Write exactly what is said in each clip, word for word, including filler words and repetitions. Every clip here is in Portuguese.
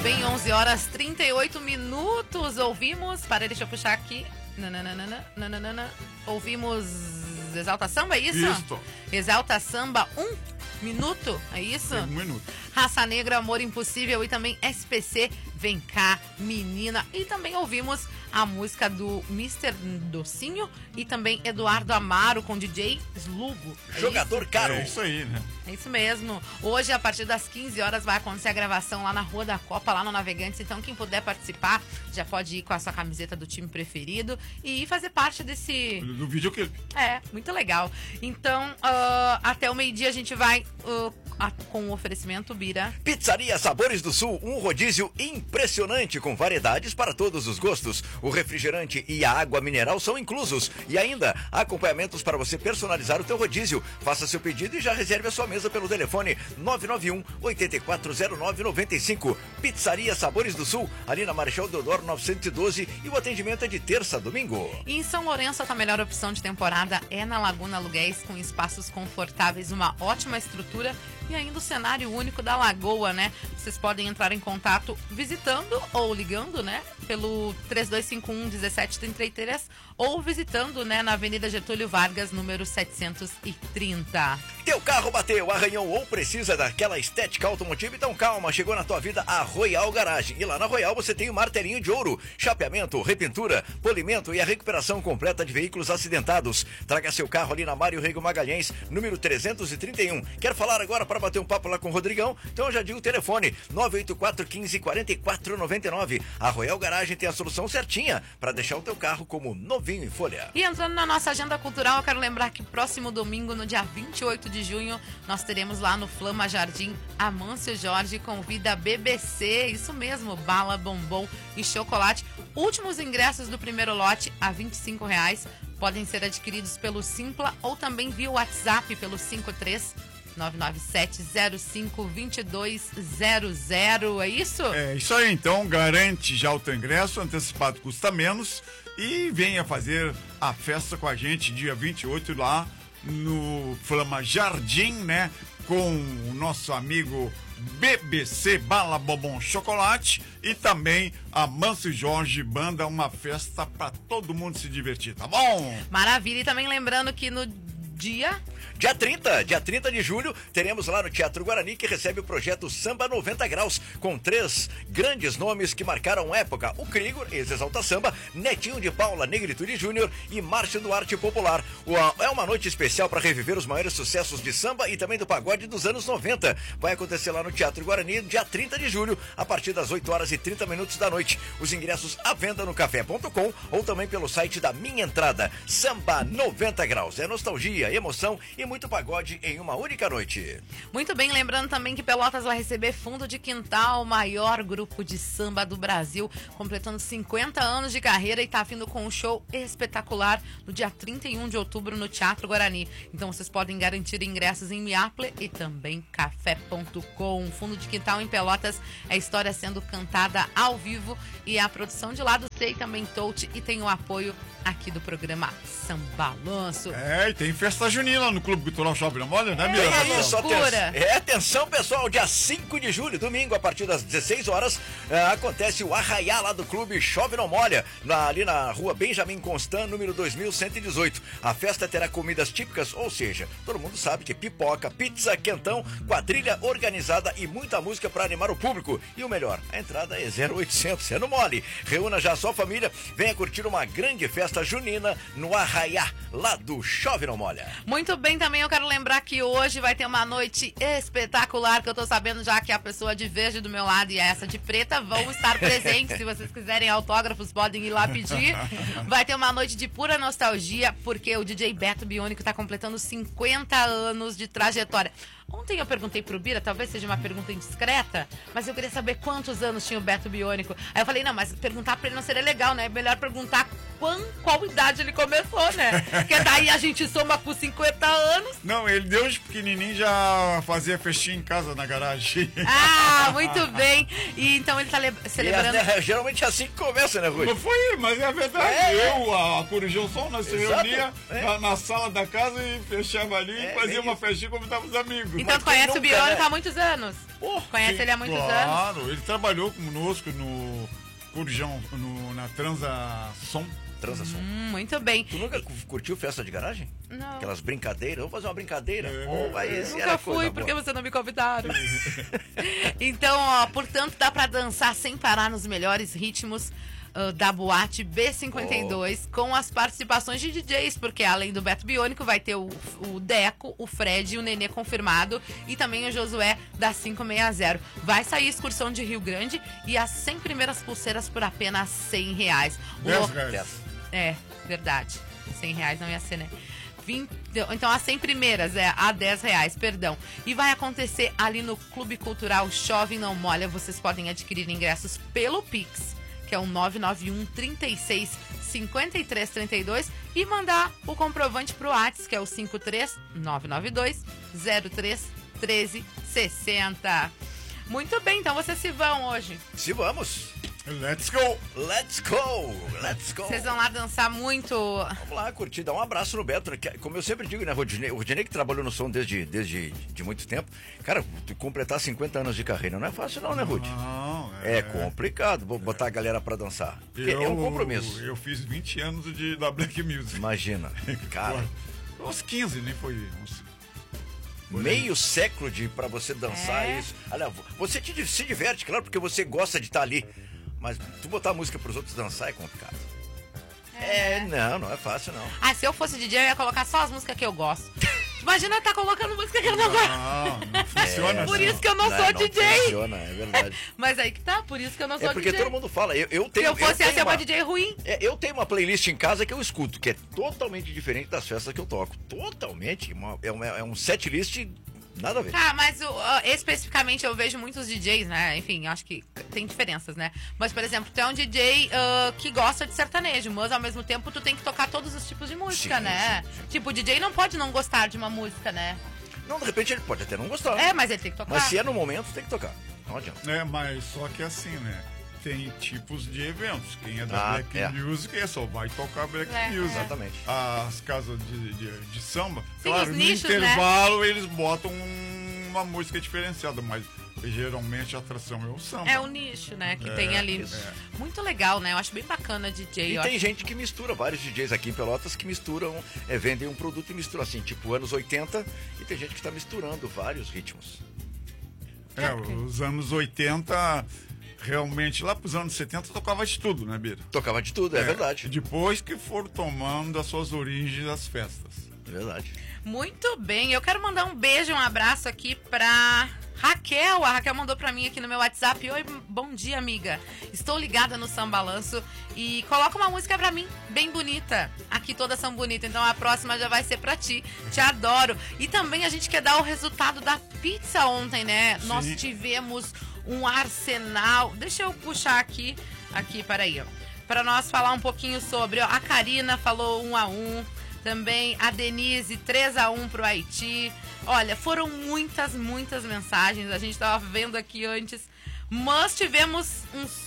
bem, onze horas e trinta e oito minutos. Ouvimos, para deixa eu puxar aqui. Nananana, nananana. Ouvimos Exalta Samba, é isso? Isso. Exalta Samba, um minuto, é isso? Um minuto. Raça Negra, Amor Impossível e também S P C, Vem Cá, Menina. E também ouvimos a música do mister Docinho e também Eduardo Amaro com D J Slugo. É Jogador isso? caro. É isso aí, né? É isso mesmo. Hoje, a partir das quinze horas, vai acontecer a gravação lá na Rua da Copa, lá no Navegantes. Então, quem puder participar, já pode ir com a sua camiseta do time preferido e fazer parte desse... Do videoclipe. É, muito legal. Então, uh, até o meio-dia a gente vai uh, a, com o oferecimento Bira. Pizzaria Sabores do Sul, um rodízio impressionante com variedades para todos os gostos. O refrigerante e a água mineral são inclusos. E ainda, acompanhamentos para você personalizar o teu rodízio. Faça seu pedido e já reserve a sua mesa pelo telefone nove nove um, oito quatro zero nove nove cinco. Pizzaria Sabores do Sul, ali na Marechal Deodoro novecentos e doze, e o atendimento é de terça a domingo. E em São Lourenço, a melhor opção de temporada é na Laguna Aluguéis, com espaços confortáveis, uma ótima estrutura e ainda o cenário único da Lagoa, né? Vocês podem entrar em contato visitando ou ligando, né? Pelo três dois cinco um, um sete três três ou visitando, né? Na Avenida Getúlio Vargas, número setecentos e trinta. Teu carro bateu, arranhou ou precisa daquela estética automotiva? Então calma, chegou na tua vida a Royal Garage. E lá na Royal você tem o martelinho de ouro, chapeamento, repintura, polimento e a recuperação completa de veículos acidentados. Traga seu carro ali na Mário Rego Magalhães, número trezentos e trinta e um. Quer falar agora para bater um papo lá com o Rodrigão? Então eu já digo o telefone, nove oito quatro, um cinco, quatro quatro nove nove. A Royal Garage tem a solução certinha para deixar o teu carro como novinho em folha. E entrando na nossa agenda cultural, eu quero lembrar que próximo domingo, no dia vinte e oito de junho, nós teremos lá no Flama Jardim Amâncio Jorge convida B B C, isso mesmo, bala, bombom e chocolate. Últimos ingressos do primeiro lote a vinte e cinco reais podem ser adquiridos pelo Simpla ou também via WhatsApp pelo cinco três nove nove sete zero cinco dois dois zero zero, é isso? É isso aí, então garante já o teu ingresso, antecipado custa menos, e venha fazer a festa com a gente dia vinte e oito lá no Flama Jardim, né? Com o nosso amigo B B C Bala Bombom Chocolate e também a Manso Jorge Banda, uma festa para todo mundo se divertir, tá bom? Maravilha, e também lembrando que no dia... Dia trinta, dia trinta de julho, teremos lá no Teatro Guarani, que recebe o projeto Samba noventa Graus, com três grandes nomes que marcaram época: o Krigor, ex-Exalta Samba, Netinho de Paula, Negritude Júnior e Márcio do Arte Popular. É uma noite especial para reviver os maiores sucessos de samba e também do pagode dos anos noventa. Vai acontecer lá no Teatro Guarani, dia trinta de julho, a partir das oito horas e trinta minutos da noite. Os ingressos à venda no café ponto com ou também pelo site da Minha Entrada. Samba noventa Graus, é nostalgia, emoção e muito pagode em uma única noite. Muito bem, lembrando também que Pelotas vai receber Fundo de Quintal, o maior grupo de samba do Brasil, completando cinquenta anos de carreira, e tá vindo com um show espetacular no dia trinta e um de outubro no Teatro Guarani. Então vocês podem garantir ingressos em Miaple e também café ponto com. Fundo de Quintal em Pelotas, é a história sendo cantada ao vivo e a produção de lá do Sei também Touch, e tem o apoio aqui do programa Sambalanço. É, e tem festa junina no Clube Cultural Shopping na Moda, né, Mira? É isso, loucura. aten- é, atenção pessoal, dia cinco de julho, domingo, a partir das dezesseis horas, é, acontece o arraiá lá do Clube Chove Não Molha, na, ali na rua Benjamin Constant, número dois mil cento e dezoito. A festa terá comidas típicas, ou seja, todo mundo sabe que pipoca, pizza, quentão, quadrilha organizada e muita música para animar o público. E o melhor, a entrada é zero oitocentos, é no mole. Reúna já a sua família, venha curtir uma grande festa junina no arraiá lá do Chove Não Molha. Muito bem, também eu quero lembrar que hoje vai ter uma noite espetacular, que eu tô sabendo já que a pessoa de verde do meu lado e essa de preta vão estar presentes. Se vocês quiserem autógrafos, podem ir lá pedir. Vai ter uma noite de pura nostalgia, porque o D J Beto Biônico tá completando cinquenta anos de trajetória. Ontem eu perguntei pro Bira, talvez seja uma pergunta indiscreta, mas eu queria saber quantos anos tinha o Beto Biônico. Aí eu falei, não, mas perguntar pra ele não seria legal, né? É melhor perguntar qual, qual idade ele começou, né? Porque daí a gente soma com cinquenta anos. Não, ele desde pequenininho já fazia festinha em casa, na garagem. Ah, muito bem. E então ele tá le- celebrando... E as, né, geralmente é assim que começa, né, Rui? Não foi, mas é verdade. É, eu, a Corujão Som, nós se Exato, reunia é. na, na sala da casa e fechava ali É, e fazia bem uma isso. festinha e convidava os amigos. Então tu quem conhece nunca, o Biônico né? há muitos anos? Oh, Conhece sim, ele há muitos anos? Claro, ele trabalhou conosco no Corujão, no, na Transação. Transação. Hum, muito bem. Tu nunca cu- curtiu festa de garagem? Não. Aquelas brincadeiras? Vamos fazer uma brincadeira? É. Pô, aí esse Nunca era fui, coisa porque boa. você não me convidaram. Então, ó, portanto, dá pra dançar sem parar nos melhores ritmos ah, da boate B cinquenta e dois, com as participações de D Js, porque além do Beto Biônico, vai ter o, o Deco, o Fred e o Nenê confirmado, e também o Josué da quinhentos e sessenta. Vai sair excursão de Rio Grande e as cem primeiras pulseiras por apenas cem reais. O dez lo- reais. É, verdade. cem reais não ia ser, né? vinte, então, as cem primeiras é a dez reais, perdão. E vai acontecer ali no Clube Cultural Chove Não Molha. Vocês podem adquirir ingressos pelo Pix, que é o nove nove um, trinta e seis, cinquenta e três, trinta e dois, e mandar o comprovante pro WhatsApp, que é o cinco três nove nove dois, zero três, treze, sessenta. Muito bem, então vocês se vão hoje. Se vamos. Let's go! Let's go! Let's go! Vocês vão lá dançar muito. Vamos lá, curtir, dar um abraço no Beto, né? Que, como eu sempre digo, né, Rodinei? O Rodinei que trabalhou no som desde, desde de muito tempo. Cara, tu completar cinquenta anos de carreira não é fácil não, né, Rudi? Não, É complicado, vou botar a galera pra dançar. Porque é um compromisso. Eu fiz vinte anos de, da Black Music. Imagina, cara, Uns quinze, nem foi uns... meio século de pra você dançar É. isso. Olha, você te, se diverte, claro, porque você gosta de estar ali. Mas tu botar música pros outros dançar é complicado. É, não, não é fácil não. Ah, se eu fosse D J, eu ia colocar só as músicas que eu gosto. Imagina eu tá colocando música que eu não gosto. Não, não funciona É, Por assim. isso que eu não, sou não D J. Funciona, é verdade. Mas aí que tá, por isso que eu não sou É porque D J. todo mundo fala, eu, eu Se tenho. eu fosse, ia tenho ser uma uma- D J ruim. É, eu tenho uma playlist em casa que eu escuto, que é totalmente diferente das festas que eu toco. Totalmente. Uma- é, uma- é um set list nada a ver. Tá, mas o, ó, especificamente eu vejo muitos D Js, né? Enfim, acho que tem diferenças, né? Mas, por exemplo, tu é um D J ah, que gosta de sertanejo, mas ao mesmo tempo tu tem que tocar todos os tipos de música, Sim, né? sim, sim. Tipo, o D J não pode não gostar de uma música, né? Não, de repente ele pode até não gostar. É, mas ele tem que tocar. Mas se é no momento, tem que tocar. Não adianta. É, mas só que assim, né? Tem tipos de eventos. Quem é da Ah, Black é. Music é só vai tocar Black É, Music. Exatamente. As casas de, de, de samba, Sim, claro, os no nichos, né? intervalo eles botam uma música diferenciada, mas geralmente a atração é o samba. É o nicho, né, que É, tem ali. isso. Muito legal, né? Eu acho bem bacana D J. E eu tem acho. gente que mistura, vários D Js aqui em Pelotas que misturam, é, vendem um produto e misturam assim, tipo anos oitenta, e tem gente que está misturando vários ritmos. É, os anos oitenta, realmente, lá pros anos setenta tocava de tudo, né, Bira? Tocava de tudo, é, verdade. Depois que foram tomando as suas origens das festas. É verdade. Muito bem, eu quero mandar um beijo, um abraço aqui pra Raquel. A Raquel mandou pra mim aqui no meu WhatsApp. Oi, bom dia, amiga. Estou ligada no Sambalanço e coloca uma música pra mim, bem bonita. Aqui todas são bonitas, então a próxima já vai ser pra ti. Te adoro. E também a gente quer dar o resultado da pizza ontem, né? Sim. Nós tivemos um arsenal. Deixa eu puxar aqui, aqui, peraí, ó. Pra nós falar um pouquinho sobre, ó, a Karina falou um a um. Também a Denise, três a um pro Haiti. Olha, foram muitas, muitas mensagens. A gente tava vendo aqui antes. Mas tivemos uns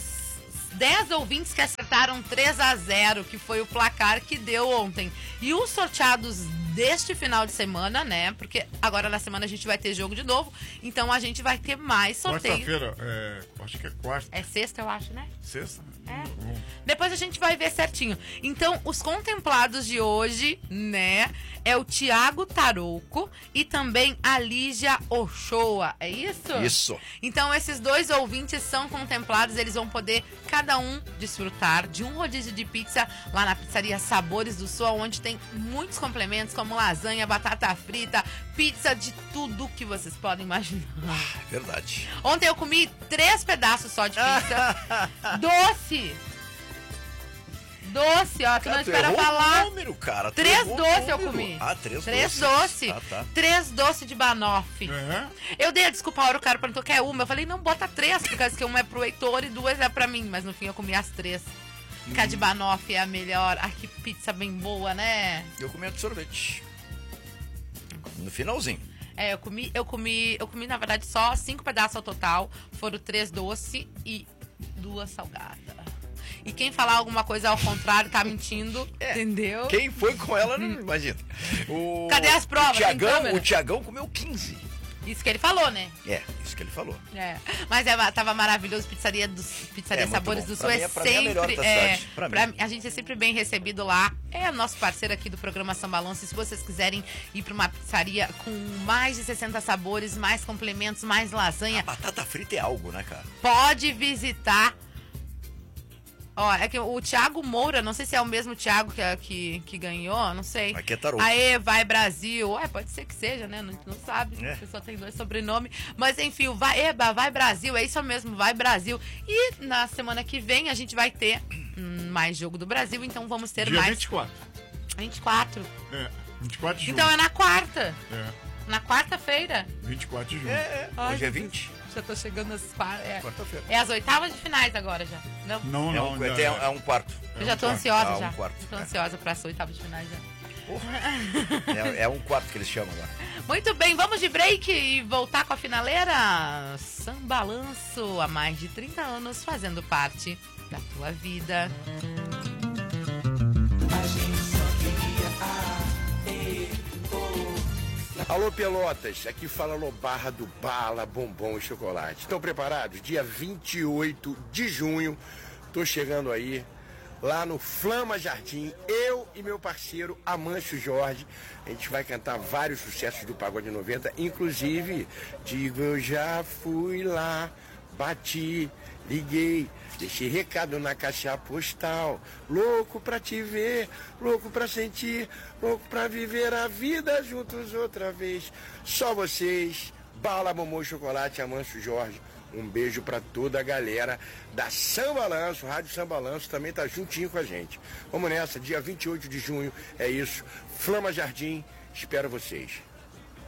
dez ouvintes que acertaram três a zero, que foi o placar que deu ontem. E os sorteados deste final de semana, né? Porque agora na semana a gente vai ter jogo de novo. Então a gente vai ter mais sorteio. Quarta-feira, é, acho que é quarta, É sexta, eu acho, né? sexta? É. Bom. Depois a gente vai ver certinho. Então, os contemplados de hoje, né, é o Tiago Tarouco e também a Lígia Ochoa. É isso? Isso. Então, esses dois ouvintes são contemplados. Eles vão poder, cada um, desfrutar de um rodízio de pizza lá na pizzaria Sabores do Sul, onde tem muitos complementos, como lasanha, batata frita, pizza de tudo que vocês podem imaginar. É verdade. Ontem eu comi três pedaços só de pizza. Doce! Doce, ó, tu não Cara, tu espera errou falar. o número, cara. Tu Três errou o doces eu número. comi. Ah, três, Três doces. doces. Ah, tá. Três doces de banoffee. É? Eu dei a desculpa a hora, o cara perguntou que é uma. Eu falei, não, bota três, porque que uma é pro Heitor e duas é pra mim. Mas no fim eu comi as três. Porque a de banoffee é a melhor. Ai, que pizza bem boa, né? Eu comi a de sorvete. No finalzinho. É, eu comi, eu comi, eu comi, na verdade, só cinco pedaços ao total. Foram três doces e duas salgadas. E quem falar alguma coisa ao contrário tá mentindo, É. entendeu? Quem foi com ela, não imagina. O, Cadê as provas? O Tem Tiagão, câmera? o Tiagão comeu quinze. Isso que ele falou, né? É, isso que ele falou. É. Mas é, tava maravilhoso, pizzaria dos Pizzaria É, muito Sabores bom. do Pra Sul mim é é- pra mim é a melhor sempre da é, cidade. Pra pra mim. a gente é sempre bem recebido lá. É nosso parceiro aqui do programa Sambalanço. Se vocês quiserem ir para uma pizzaria com mais de sessenta sabores, mais complementos, mais lasanha, Batata frita é algo, né, cara? pode visitar. Ó, é que o Thiago Moura, não sei se é o mesmo Thiago que, que, que ganhou, não sei. Aqui é tarô. Aê, vai Brasil. Ué, pode ser que seja, né? Não, não sabe. É. A pessoa tem dois sobrenomes. Mas enfim, o vai, eba, vai Brasil, é isso mesmo, vai Brasil. E na semana que vem a gente vai ter hum, mais jogo do Brasil, então vamos ter Dia mais. vinte e quatro. vinte e quatro. É, vinte e quatro de junho. Então é na quarta. É, Na quarta-feira. vinte e quatro de junho. É, é. Ai, Hoje é meu Deus. vinte. Já tô chegando às quartas. É, Quarta-feira. é as oitavas de finais agora já. Não? Não, É não, um, ainda é, é um quarto. Eu já tô quarto. ansiosa Ah, um já. quarto, Tô é. ansiosa pra essa oitava de finais já. É, é um quarto que eles chamam agora. Muito bem, vamos de break e voltar com a finaleira. Sambalanço, há mais de trinta anos fazendo parte da tua vida. Alô Pelotas, aqui fala Lobarra do Bala, Bombom e Chocolate. Estão preparados? Dia vinte e oito de junho, tô chegando aí, lá no Flama Jardim, eu e meu parceiro Amancio Jorge. A gente vai cantar vários sucessos do Pagode noventa, inclusive, digo eu já fui lá, bati, liguei, deixei recado na caixa postal, louco pra te ver, louco pra sentir, louco pra viver a vida juntos outra vez. Só vocês, Bala, Bombom e Chocolate, Amancio Jorge. Um beijo pra toda a galera da Sambalanço, Rádio Sambalanço também tá juntinho com a gente. Vamos nessa, dia vinte e oito de junho, é isso. Flama Jardim, espero vocês.